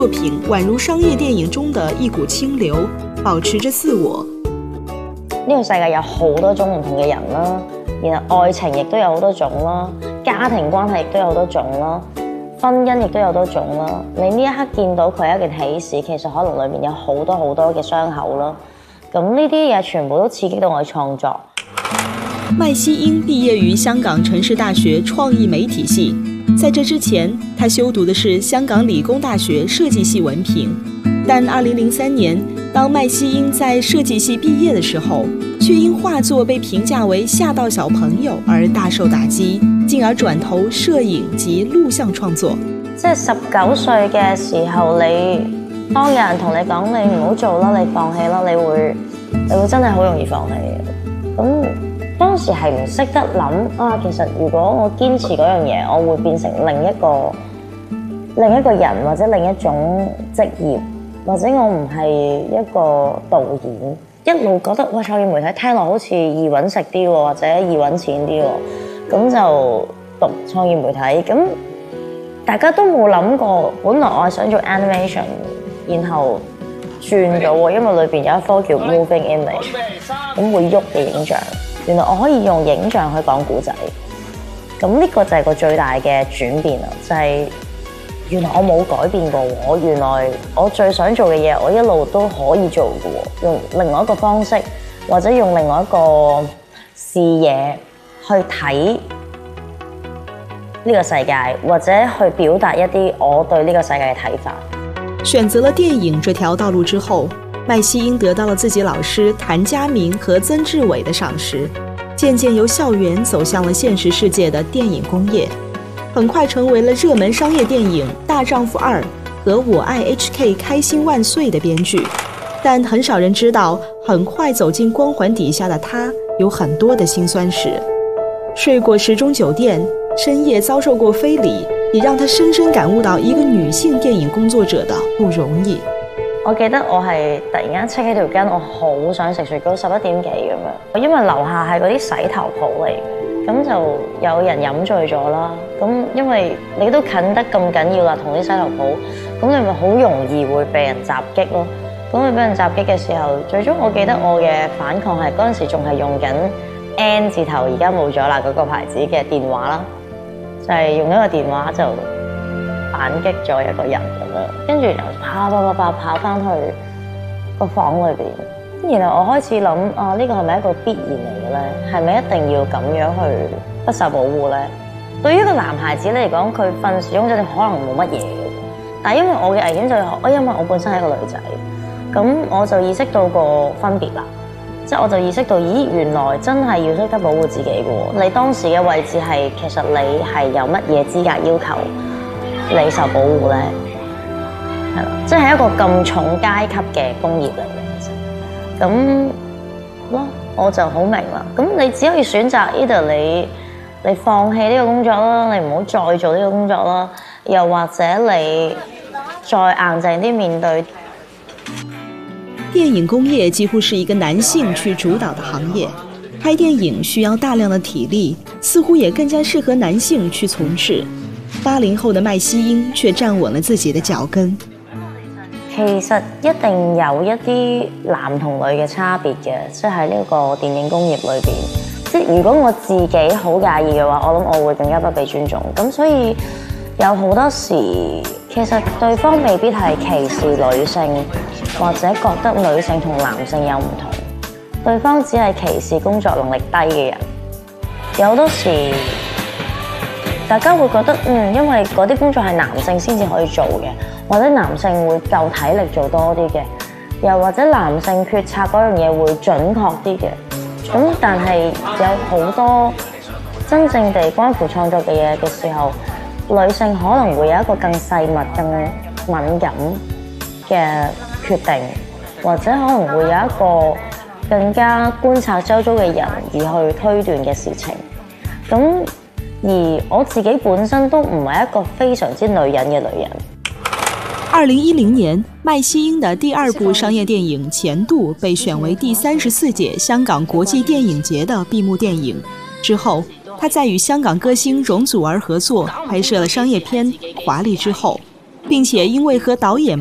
作品宛如商業電影中的一股清流，保持着自我。 呢個世界有好多種唔同嘅人啦，然後愛情亦都有好多種啦，家庭關係亦都有好多種啦，婚姻亦都有好多種啦。你呢一刻見到佢係一件喜事，其實可能裏面有好多好多嘅傷口啦。咁呢啲嘢全部都刺激到我嘅創作。 麥希英畢業於香港城市大學創意媒體系，在這之前，她修讀的是香港理工大學設計系文憑。但2003年，當麥希英在設計系畢業的時候，卻因畫作被評價為嚇到小朋友而大受打擊，進而轉投攝影及錄像創作。 即係19歲嘅時候，當有人同你講你唔好做啦，你放棄啦，你會真係好容易放棄嘅。咁當時係唔識得諗啊，其實如果我堅持嗰樣嘢，我會變成另一個人或者另一種職業，或者我唔係一個導演。一路覺得哇，創意媒體聽落好似易揾食啲喎，或者易揾錢啲喎，咁就讀創意媒體。咁大家都冇諗過，本來我係想做 animation， 然後轉咗喎，因為裏邊有一科叫 moving image， 咁會喐嘅影像。原來我可以用影像去講故仔，咁呢個就係個最大嘅轉變啦，就係原來我冇改變過我，原來我最想做嘅嘢，我一路都可以做嘅喎，用另外一個方式，或者用另外一個視野去睇呢個世界，或者去表達一啲我對呢個世界嘅睇法。 選擇了電影這條道路之後，麥希英得到了自己老師譚家明和曾志偉的賞識，漸漸由校園走向了現實世界的電影工業，很快成為了熱門商業電影《大丈夫2》和《我愛 HK 開心萬歲》的編劇。但很少人知道，很快走進光環底下的他有很多的辛酸史。睡過時鐘酒店，深夜遭受過非禮，也讓他深深感悟到一個女性電影工作者的不容易。 我記得我係突然間戚起條筋，我好想食雪糕，11點幾咁樣。因為樓下係嗰啲洗頭鋪嚟嘅，咁就有人飲醉咗啦。咁因為你都近得咁緊要啦，同啲洗頭鋪，咁你咪好容易會被人襲擊咯。咁你俾人襲擊嘅時候，最終我記得我嘅反抗係嗰陣時仲係用緊 N 字頭，而家冇咗啦嗰個牌子嘅電話啦，就係用一個電話就反擊咗一個人咁樣，跟住就跑翻去個房裏邊，然後我開始諗啊，呢個係咪一個必然嚟嘅咧？係咪一定要咁樣去不受保護咧？對於一個男孩子嚟講，佢瞓時鐘就可能冇乜嘢嘅，但係因為我嘅危險就係，因為我本身係一個女仔，咁我就意識到個分別啦。即係我就意識到，咦，原來真係要識得保護自己嘅喎。你當時嘅位置係，其實你係有乜嘢資格要求你受保護咧？係啦，即係一個咁重階級嘅工業嚟嘅，其實咁咯，我就好明啦。咁你只可以選擇 either 你放棄呢個工作啦，你唔好再做呢個工作啦，又或者你再硬淨啲面對。 電影工業幾乎是一個男性去主導的行業，拍電影需要大量的體力，似乎也更加適合男性去從事。80後的麥希英卻站穩了自己的腳跟。 其實一定有一啲男同女嘅差別嘅，即係喺呢個電影工業裏邊。即係如果我自己好介意嘅話，我諗我會更加不被尊重。咁所以有好多時，其實對方未必係歧視女性，或者覺得女性同男性有唔同，對方只係歧視工作能力低嘅人。有好多時，大家會覺得因為嗰啲工作係男性先至可以做嘅，或者男性會夠體力做多啲嘅，又或者男性決策嗰樣嘢會準確啲嘅。咁但係有好多真正地關乎創作嘅嘢嘅時候，女性可能會有一個更細密、更敏感嘅決定，或者可能會有一個更加觀察周遭嘅人而去推斷嘅事情。咁而我自己本身都唔係一個非常之女人嘅女人。 2010年，麥希英的第2部商業電影《前度》被選為第34屆香港國際電影節的閉幕電影。之後，她在與香港歌星容祖兒合作，拍攝了商業片《華麗之後》。 并且因为和导演